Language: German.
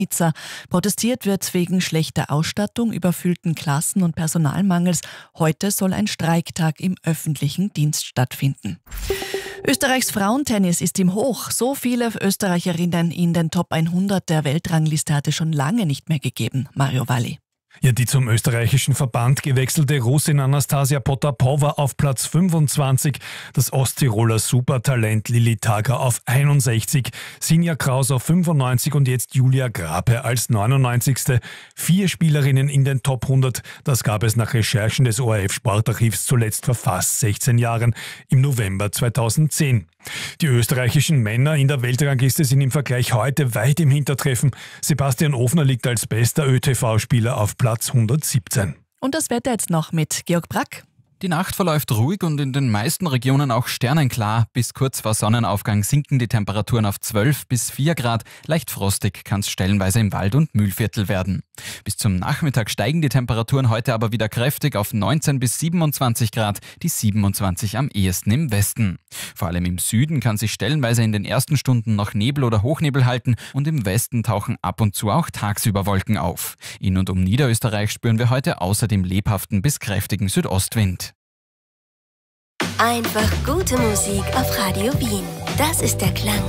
Nizza. Protestiert wird wegen schlechter Ausstattung, überfüllten Klassen und Personalmangels. Heute soll ein Streiktag im öffentlichen Dienst stattfinden. Österreichs Frauentennis ist im Hoch. So viele Österreicherinnen in den Top 100 der Weltrangliste hat es schon lange nicht mehr gegeben. Mario Valli. Ja, die zum österreichischen Verband gewechselte Russin Anastasia Potapova auf Platz 25, das Osttiroler Supertalent Lilly Tager auf 61, Sinja Kraus auf 95 und jetzt Julia Grape als 99. 4 Spielerinnen in den Top 100, das gab es nach Recherchen des ORF-Sportarchivs zuletzt vor fast 16 Jahren, im November 2010. Die österreichischen Männer in der Weltrangliste sind im Vergleich heute weit im Hintertreffen. Sebastian Ofner liegt als bester ÖTV-Spieler auf Platz 117. Und das Wetter jetzt noch mit Georg Brack. Die Nacht verläuft ruhig und in den meisten Regionen auch sternenklar. Bis kurz vor Sonnenaufgang sinken die Temperaturen auf 12 bis 4 Grad. Leicht frostig kann es stellenweise im Wald- und Mühlviertel werden. Bis zum Nachmittag steigen die Temperaturen heute aber wieder kräftig auf 19 bis 27 Grad, die 27 am ehesten im Westen. Vor allem im Süden kann sich stellenweise in den ersten Stunden noch Nebel oder Hochnebel halten und im Westen tauchen ab und zu auch tagsüber Wolken auf. In und um Niederösterreich spüren wir heute außerdem lebhaften bis kräftigen Südostwind. Einfach gute Musik auf Radio Wien. Das ist der Klang